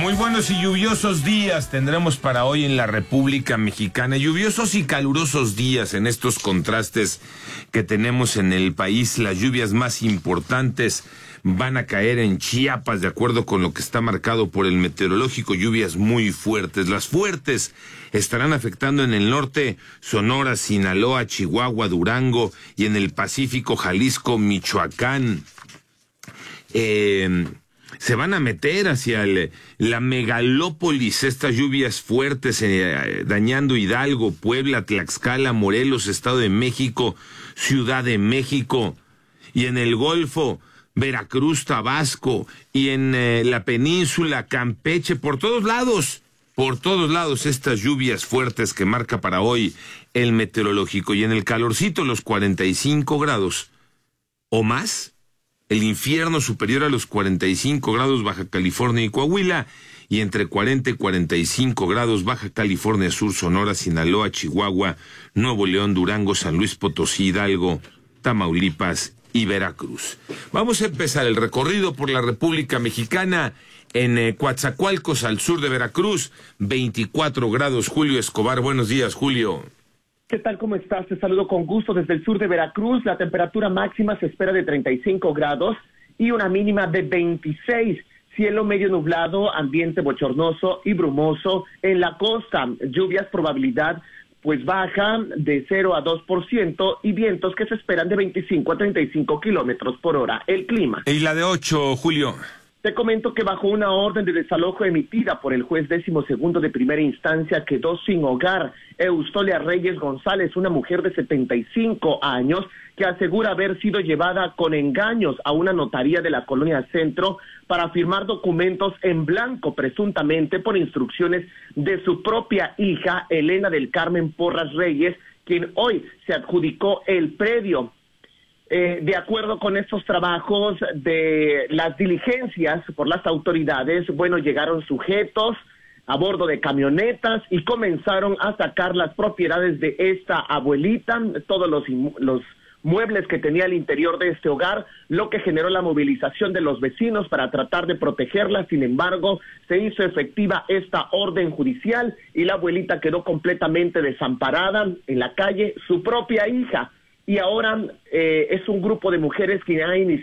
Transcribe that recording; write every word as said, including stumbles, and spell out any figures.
Muy buenos y lluviosos días tendremos para hoy en la República Mexicana. Lluviosos y calurosos días en estos contrastes que tenemos en el país. Las lluvias más importantes van a caer en Chiapas, de acuerdo con lo que está marcado por el meteorológico. Lluvias muy fuertes. Las fuertes estarán afectando en el norte Sonora, Sinaloa, Chihuahua, Durango y en el Pacífico, Jalisco, Michoacán. Eh... Se van a meter hacia el, la megalópolis, estas lluvias fuertes, eh, dañando Hidalgo, Puebla, Tlaxcala, Morelos, Estado de México, Ciudad de México, y en el Golfo, Veracruz, Tabasco, y en eh, la península, Campeche, por todos lados, por todos lados estas lluvias fuertes que marca para hoy el meteorológico, y en el calorcito los cuarenta y cinco grados o más. El infierno superior a los cuarenta y cinco grados Baja California y Coahuila, y entre cuarenta y cuarenta y cinco grados Baja California Sur, Sonora, Sinaloa, Chihuahua, Nuevo León, Durango, San Luis Potosí, Hidalgo, Tamaulipas y Veracruz. Vamos a empezar el recorrido por la República Mexicana. En eh, Coatzacoalcos, al sur de Veracruz, veinticuatro grados. Julio Escobar, buenos días, Julio. ¿Qué tal? ¿Cómo estás? Te saludo con gusto desde el sur de Veracruz. La temperatura máxima se espera de treinta y cinco grados y una mínima de veintiséis. Cielo medio nublado, ambiente bochornoso y brumoso en la costa. Lluvias, probabilidad pues baja de cero a dos por ciento y vientos que se esperan de veinticinco a treinta y cinco kilómetros por hora. El clima. Y la de ocho, Julio. Te comento que bajo una orden de desalojo emitida por el juez décimo segundo de primera instancia quedó sin hogar Eustolia Reyes González, una mujer de setenta y cinco años que asegura haber sido llevada con engaños a una notaría de la Colonia Centro para firmar documentos en blanco, presuntamente por instrucciones de su propia hija, Elena del Carmen Porras Reyes, quien hoy se adjudicó el predio. Eh, de acuerdo con estos trabajos de las diligencias por las autoridades, bueno, llegaron sujetos a bordo de camionetas y comenzaron a sacar las propiedades de esta abuelita, todos los, los muebles que tenía al interior de este hogar, lo que generó la movilización de los vecinos para tratar de protegerla. Sin embargo, se hizo efectiva esta orden judicial y la abuelita quedó completamente desamparada en la calle, su propia hija. Y ahora eh, es un grupo de mujeres que ha iniciado